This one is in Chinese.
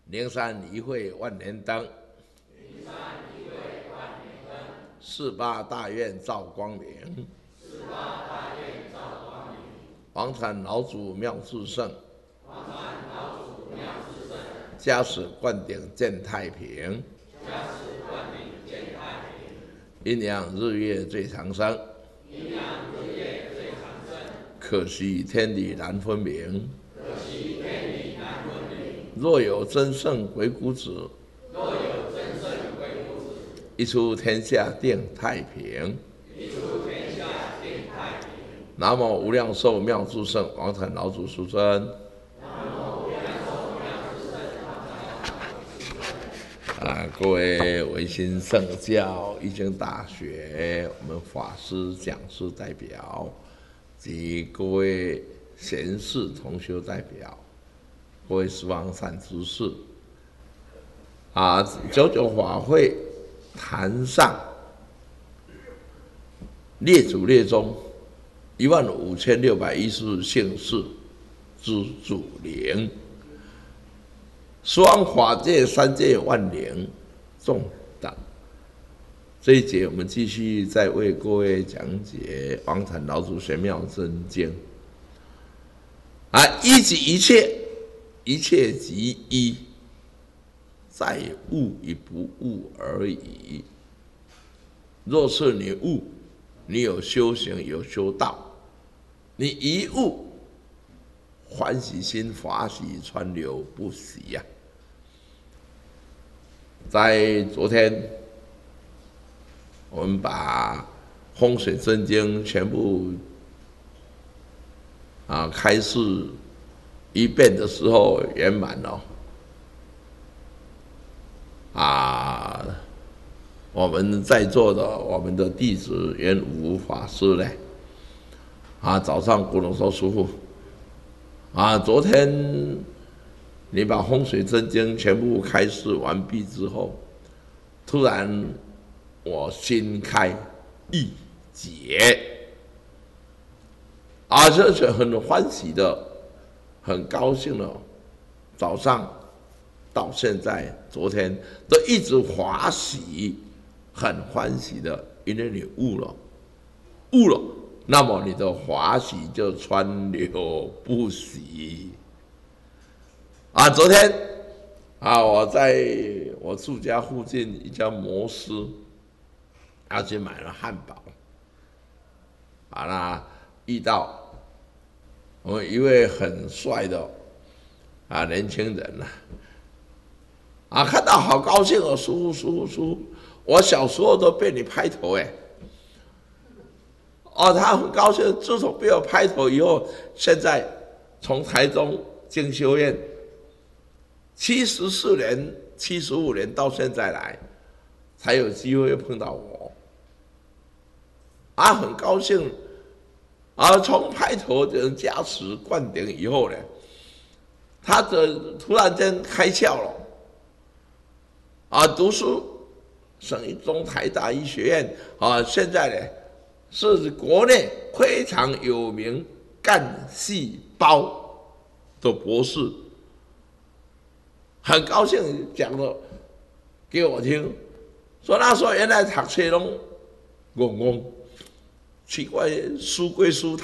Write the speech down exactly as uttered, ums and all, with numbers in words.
灵山一会万年灯， 灵山一会万年灯， 四八大愿照光明， 四八大愿照光明。 王禅老祖妙智胜， 王禅老祖妙智胜， 加持灌顶见太平， 加持灌顶见太平。 阴阳日月最长生， 阴阳日月最长生。 可惜天理难分明， 可惜天理难分明。 若有真圣鬼谷子， 若有真圣鬼谷子， 一出天下定太平。 一出天下定太平。 南无无量寿妙智胜王禅老祖殊尊。 南无无量寿妙智胜王禅老祖殊尊。 啊，各位维新圣教易经大学我们法师讲师代表及各位贤士同修代表，各位十方善知识，啊，九九法会坛上列祖列宗一万五千六百一十姓氏之祖灵，十方法界三界万灵众等。这一节我们继续再为各位讲解王禅老祖玄妙真经。啊，一即一切，一切即一，在悟与不悟而已。若是你悟，你有修行有修道，你一悟，欢喜心法喜川流不息呀、啊。在昨天，我们把风水真经全部啊开示一遍的时候圆满了。啊，我们在座的我们的弟子圆武法师呢，啊，早上古龙说师父，啊，昨天你把风水真经全部开示完毕之后，突然我心开意解，啊，这是很欢喜的，很高兴的。早上到现在，昨天都一直欢喜，很欢喜的，因为你悟了，悟了，那么你的欢喜就川流不息。啊，昨天啊，我在我住家附近一家摩斯，要去买了汉堡，啊，那遇到我们一位很帅的啊年轻人呐、啊，啊，看到好高兴哦，师父师父师父，我小时候都被你拍头哎，哦，他很高兴，自从被我拍头以后，现在从台中精修院。七十四年、七十五年到现在来，才有机会碰到我，啊，很高兴，啊，从拍头的加持灌顶以后呢，他的突然间开窍了，啊，读书，省一中台大医学院，啊，现在呢是国内非常有名干细胞的博士。很高兴讲了给我听，说那时候原来读册拢懵懵，奇怪，书归书，